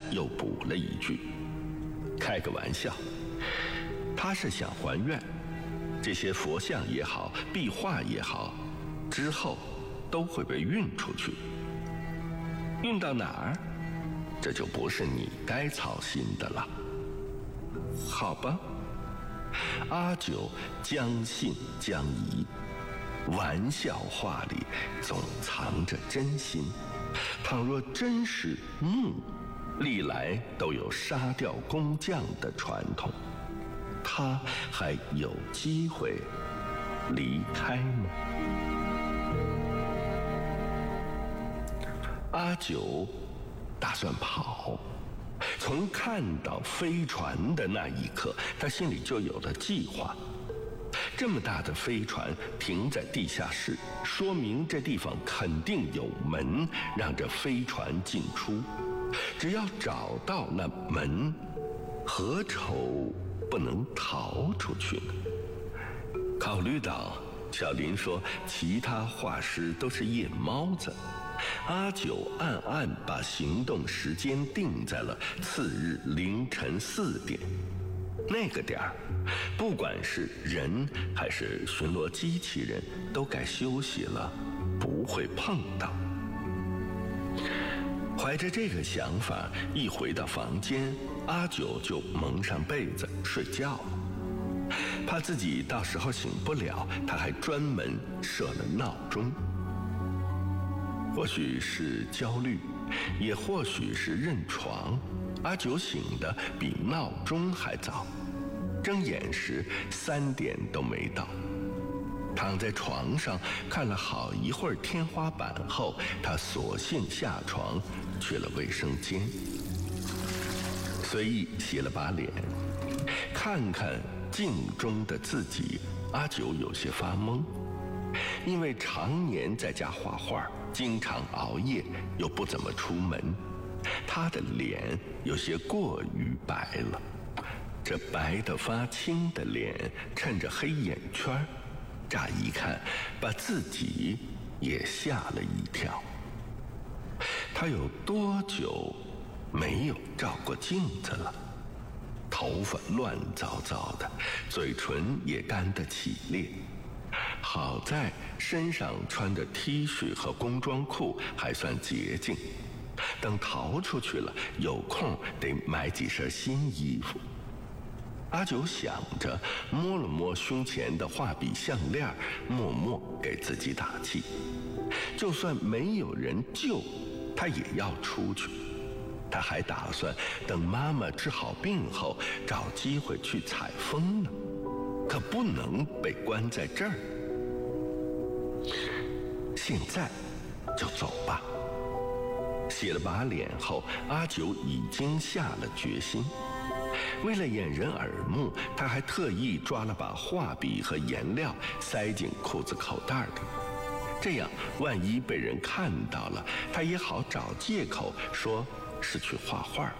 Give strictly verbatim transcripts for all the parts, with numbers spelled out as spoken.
又补了一句：“开个玩笑。”他是想还愿，这些佛像也好，壁画也好，之后都会被运出去。运到哪儿，这就不是你该操心的了。好吧，阿九将信将疑，玩笑话里总藏着真心。倘若真是墓，历来都有杀掉工匠的传统，他还有机会离开吗？阿九打算跑，从看到飞船的那一刻，他心里就有了计划。这么大的飞船停在地下室，说明这地方肯定有门，让这飞船进出。只要找到那门，何愁不能逃出去呢？考虑到小林说其他画师都是夜猫子，阿九暗暗把行动时间定在了次日凌晨四点。那个点儿，不管是人还是巡逻机器人，都该休息了，不会碰到。怀着这个想法，一回到房间，阿九就蒙上被子睡觉了。怕自己到时候醒不了，他还专门设了闹钟。或许是焦虑，也或许是认床，阿九醒得比闹钟还早。睁眼时三点都没到，躺在床上看了好一会儿天花板后，他索性下床去了卫生间，随意洗了把脸，看看镜中的自己，阿九有些发懵。因为常年在家画画，经常熬夜，又不怎么出门，他的脸有些过于白了。这白得发青的脸衬着黑眼圈，乍一看把自己也吓了一跳。他有多久没有照过镜子了？头发乱糟糟的，嘴唇也干得起裂。好在身上穿的 T 恤和工装裤还算洁净，等逃出去了，有空得买几身新衣服。阿九想着，摸了摸胸前的画笔项链，默默给自己打气。就算没有人救，他也要出去。他还打算等妈妈治好病后，找机会去采风呢，可不能被关在这儿。现在就走吧。洗了把脸后，阿九已经下了决心。为了掩人耳目，他还特意抓了把画笔和颜料塞进裤子口袋里，这样万一被人看到了，他也好找借口说是去画画。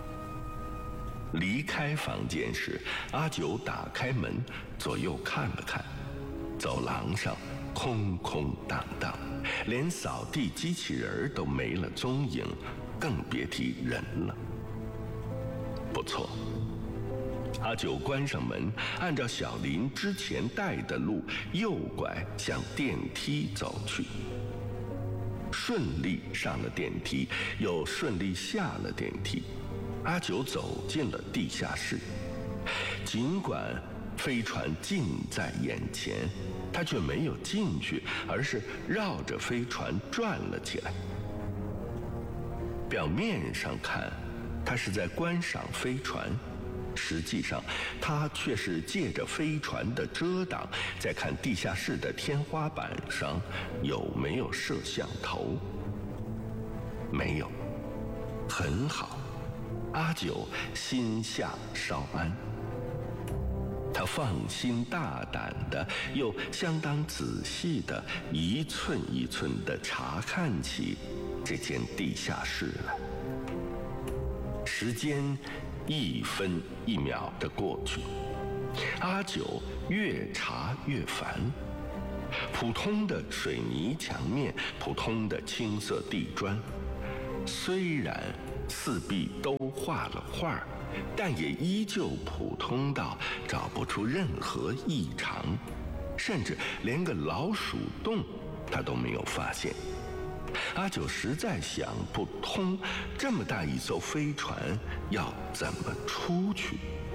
离开房间时，阿九打开门，左右看了看，走廊上空空荡荡，连扫地机器人都没了踪影，更别提人了。不错，阿九关上门，按照小林之前带的路右拐向电梯走去，顺利上了电梯，又顺利下了电梯。阿九走进了地下室，尽管飞船近在眼前，他却没有进去，而是绕着飞船转了起来。表面上看，他是在观赏飞船，实际上他却是借着飞船的遮挡，在看地下室的天花板上有没有摄像头。没有，很好，阿九心下稍安。他放心大胆的，又相当仔细的，一寸一寸的查看起这间地下室来。时间一分一秒的过去，阿九越查越烦。普通的水泥墙面，普通的青色地砖，虽然四壁都画了画，但也依旧普通到找不出任何异常，甚至连个老鼠洞他都没有发现。阿九实在想不通，这么大一艘飞船要怎么出去？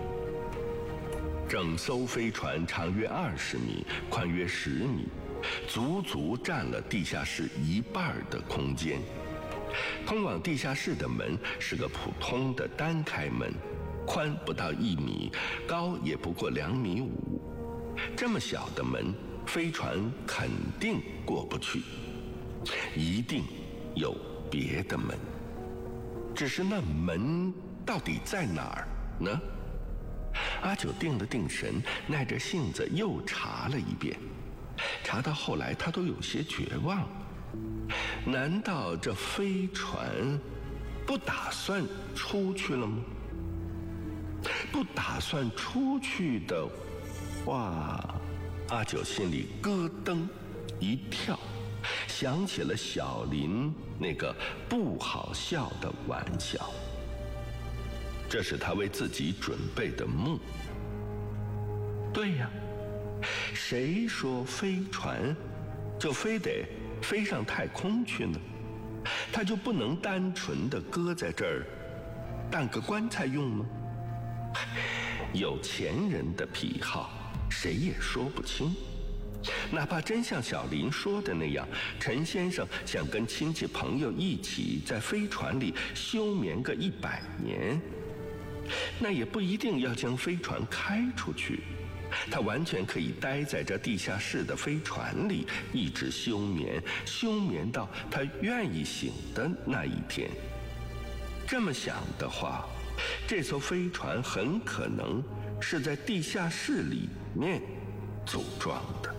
整艘飞船长约二十米，宽约十米，足足占了地下室一半的空间。通往地下室的门是个普通的单开门，宽不到一米，高也不过两米五。这么小的门，飞船肯定过不去，一定有别的门。只是那门到底在哪儿呢？阿九定了定神，耐着性子又查了一遍，查到后来他都有些绝望。难道这飞船不打算出去了吗？不打算出去的话，阿九心里咯噔一跳，想起了小林那个不好笑的玩笑。这是他为自己准备的梦。对呀，谁说飞船就非得飞上太空去呢？他就不能单纯的搁在这儿当个棺材用吗？有钱人的癖好谁也说不清。哪怕真像小林说的那样，陈先生想跟亲戚朋友一起在飞船里休眠个一百年，那也不一定要将飞船开出去，他完全可以待在这地下室的飞船里，一直休眠，休眠到他愿意醒的那一天。这么想的话，这艘飞船很可能是在地下室里面组装的。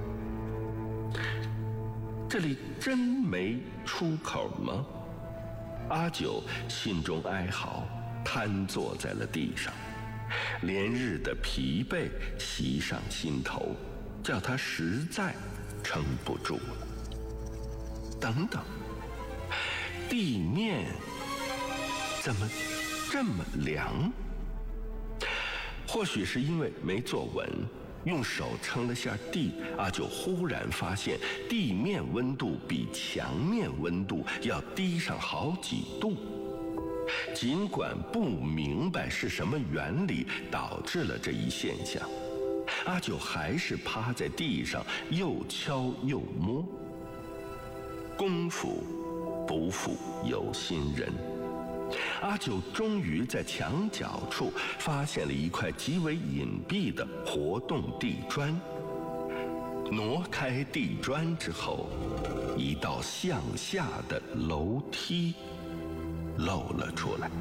这里真没出口吗？阿九心中哀嚎，瘫坐在了地上。连日的疲惫袭上心头，叫他实在撑不住了。等等，地面怎么这么凉？或许是因为没坐稳，用手撑了下地，阿九忽然发现地面温度比墙面温度要低上好几度。尽管不明白是什么原理导致了这一现象，阿九还是趴在地上又敲又摸。功夫不负有心人，阿九终于在墙角处发现了一块极为隐蔽的活动地砖。挪开地砖之后，一道向下的楼梯露了出来。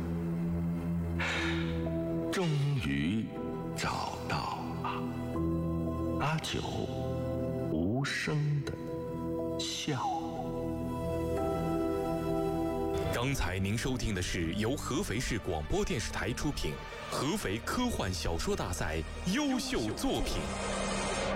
终于找到了，阿九无声的笑。 刚才您收听的是由合肥市广播电视台出品，合肥科幻小说大赛优秀作品。